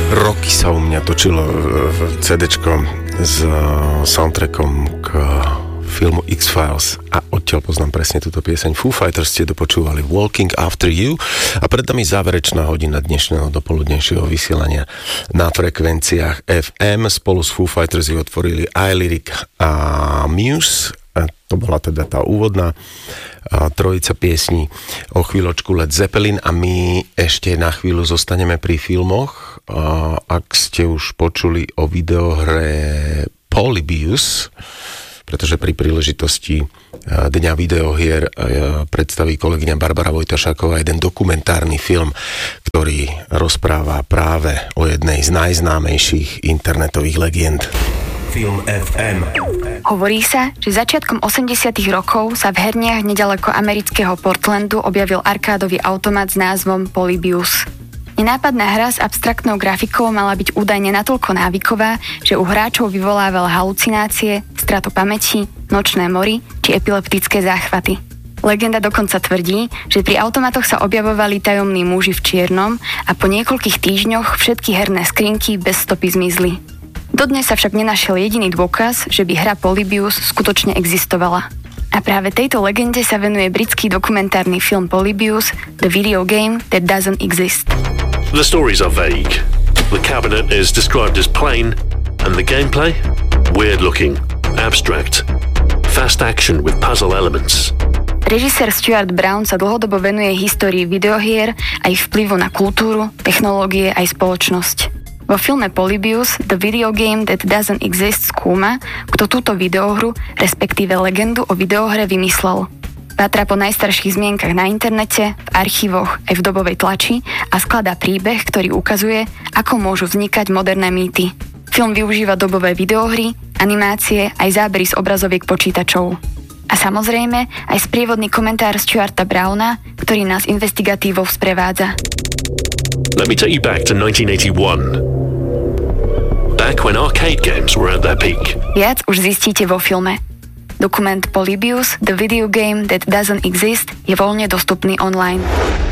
Roky sa u mňa točilo CDčko s soundtrackom k filmu X-Files a odtiaľ poznám presne túto pieseň. Foo Fighters ste dopočúvali Walking After You a pred nami záverečná hodina dnešného dopoludnejšieho vysielania na frekvenciách FM. Spolu s Foo Fighters ju otvorili iLyric a Muse. A to bola teda tá úvodná trojica piesní, o chvíľočku Led Zeppelin a my ešte na chvíľu zostaneme pri filmoch. Ak ste už počuli o videohre Polybius, pretože pri príležitosti Dňa videohier predstaví kolegyňa Barbara Vojtašáková jeden dokumentárny film, ktorý rozpráva práve o jednej z najznámejších internetových legend. Film FM. Hovorí sa, že začiatkom 80. rokov sa v herniach nedaleko amerického Portlandu objavil arkádový automat s názvom Polybius. Nenápadná hra s abstraktnou grafikou mala byť údajne natoľko návyková, že u hráčov vyvolávala halucinácie, stratu pamäti, nočné mory či epileptické záchvaty. Legenda dokonca tvrdí, že pri automatoch sa objavovali tajomní muži v čiernom a po niekoľkých týždňoch všetky herné skrinky bez stopy zmizli. Dodnes sa však nenašiel jediný dôkaz, že by hra Polybius skutočne existovala. A práve tejto legende sa venuje britský dokumentárny film Polybius, The Video Game That Doesn't Exist. The stories are vague. The cabinet is described as plain, and the gameplay? Weird looking, abstract, fast action with puzzle elements. Režisér Stuart Brown sa dlhodobo venuje histórii videohier a ich vplyvu na kultúru, technológie aj spoločnosť. Vo filme Polybius, The Video Game That Doesn't Exist skúma, kto túto videohru, respektíve legendu o videohre vymyslel. Pátra po najstarších zmienkach na internete, v archívoch aj v dobovej tlači a skladá príbeh, ktorý ukazuje, ako môžu vznikať moderné mýty. Film využíva dobové videohry, animácie aj zábery z obrazoviek počítačov. A samozrejme aj sprievodný komentár Stuarta Browna, ktorý nás investigatívou sprevádza. Let me take you back to 1981. Back when arcade games were at their peak. Viac už zistíte vo filme. Dokument Polybius, The Video Game That Doesn't Exist je voľne dostupný online.